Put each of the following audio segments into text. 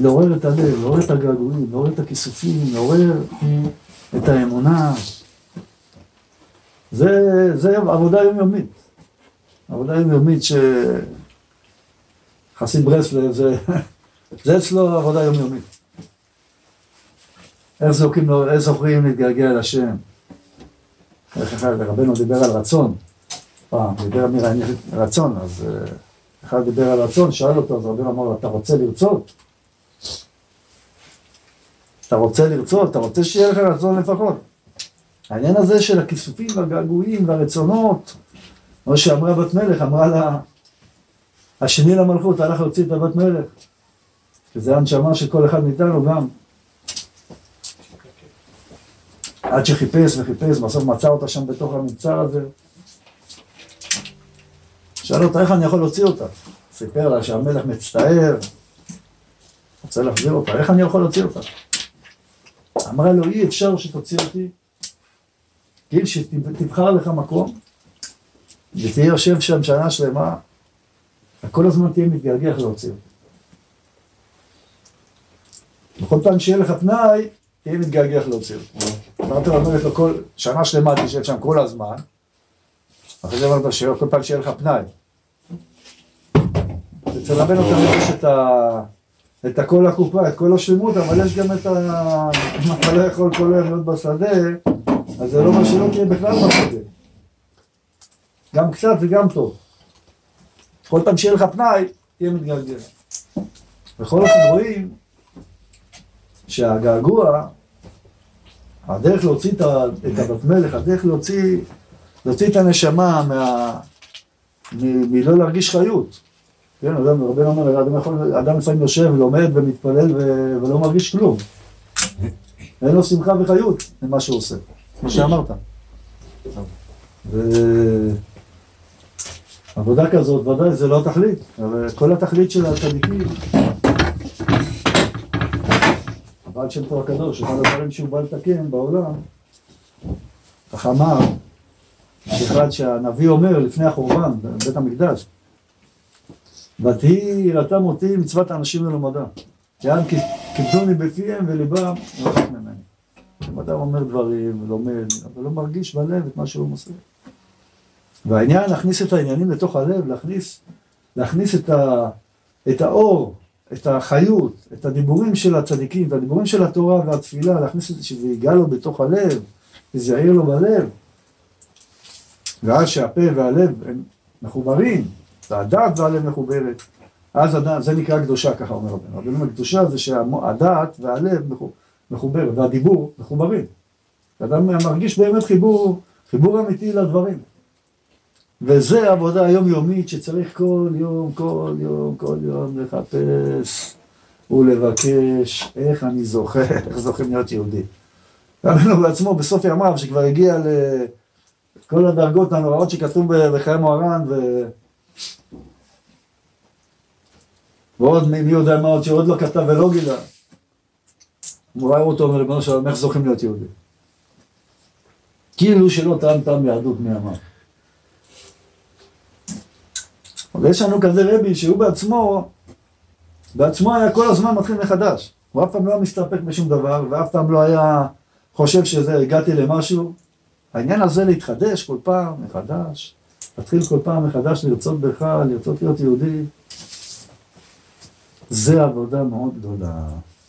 לעורר את הלב, לעורר את הגעגועים, לעורר את הכיסופים, לעורר את האמונה. זה עבודה יומיומית. עבודה יומיומית חסיד ברסלב, זה אצלו עבודה יומיומית. איך זוכרים להתגעגע אל השם? איך אחד, רבנו דיבר על רצון. פעם, דיבר רצון, אז אחד דיבר על רצון, שאל אותו, אז רבנו אמר, אתה רוצה לרצות? אתה רוצה לרצות? אתה רוצה שיהיה לך רצון לפחות? העניין הזה של הכיסופים והגעגועים והרצונות, כמו שאמרה בת מלך, אמרה לה, השני למלכות הלך להוציא את הבת מלך, שזה הנשמה שכל אחד מאיתנו גם. עד שחיפש וחיפש, בסוף מצא אותה שם בתוך המבצר הזה. שאל אותה, איך אני יכול להוציא אותה? סיפר לה שהמלך מצטער, רוצה להחזיר אותה, איך אני יכול להוציא אותה? אמרה לו, אי אפשר שתוציא אותי, כאילו שתבחר לך מקום, ותהיה יושב שם שנה שלמה, וכל הזמן תהיה מתגעגע להוציא אותה. בכל פעם שיהיה לך פנאי, תהיה מתגעגע להוציא אותה. אמרת לו, אומרת לו, כל שנה שלמה תשב שם כל הזמן, אחרי זה אמרת שכל פעם שיהיה לך פנאי. אצל רבנו תמיד יש את כל הקופה, את כל השלמות, אבל יש גם את אם אתה לא יכול כל היום להיות בשדה, אז זה לא מה שלא תהיה בכלל בשדה. גם קצת וגם טוב. כל פעם שיהיה לך פנאי, תהיה מתגעגע. בכל אופן רואים שהגעגוע, הדרך להוציא את הבת מלך, הדרך להוציא את הנשמה מלא להרגיש חיות. כן, רבנו אומר, אדם לפעמים יושב ולומד ומתפלל ולא מרגיש כלום. אין לו שמחה וחיות ממה שהוא עושה, כמו שאמרת. עבודה כזאת, ודאי, זה לא התכלית. כל התכלית של הצדיקים, הבעל שם טוב הקדוש, אחד הדברים שהוא בא לתקן בעולם, כך אמר, שאחד שהנביא אומר לפני החורבן, בבית המקדש, ותהי יראתם אותי מצוות האנשים ללומדה, יען כיבדוני בפיהם וליבם רחק ממני. אם אדם אומר דברים ולומד, אבל לא מרגיש בלב את מה שהוא מוסר. והעניין, להכניס את העניינים לתוך הלב, להכניס את האור, את החיות, את הדיבורים של הצדיקים, את הדיבורים של התורה והתפילה, להכניס את זה שזה ייגע לו בתוך הלב, וזה יעיר לו בלב. ואז שהפה והלב הם מחוברים, והדעת והלב מחוברת, אז זה נקרא קדושה, ככה אומר רבנו. רבנו, הקדושה זה שהדעת והלב מחובר, והדיבור מחוברים. האדם מרגיש באמת חיבור אמיתי לדברים. וזה עבודה יומיומית שצריך כל יום לחפש ולבקש איך אני זוכה, איך זוכים להיות יהודי. רבנו בעצמו בסוף ימיו שכבר הגיע לכל הדרגות הנוראות שכתוב בחיי מוהר"ן ועוד מי יודע מה עוד שעוד לא כתב ולא גילה. הוא ראה אותו אומר ריבונו של עולם איך זוכים להיות יהודי. כאילו שלא טעם יהדות מימיו. אבל יש לנו כזה רבי שהוא בעצמו היה כל הזמן מתחיל מחדש. הוא אף פעם לא היה מסתפק בשום דבר, ואף פעם לא היה חושב שזה, הגעתי למשהו. העניין הזה להתחדש כל פעם מחדש, להתחיל כל פעם מחדש לרצות בך, לרצות להיות יהודי, זה עבודה מאוד גדולה.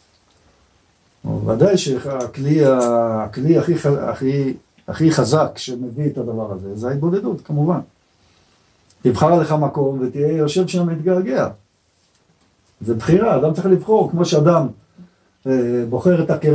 ודאי שהכלי הכי חזק שמביא את הדבר הזה, זה ההתבודדות, כמובן. תבחר לך מקום ותהיה יושב שם מתגעגע. זה בחירה, אדם צריך לבחור, כמו שאדם בוחר את